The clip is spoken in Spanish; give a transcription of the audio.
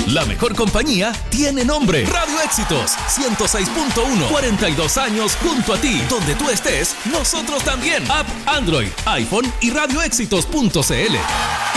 La mejor compañía tiene nombre. Radio Éxitos 106.1. 42 años junto a ti. Donde tú estés, nosotros también. App Android, iPhone y radioéxitos.cl.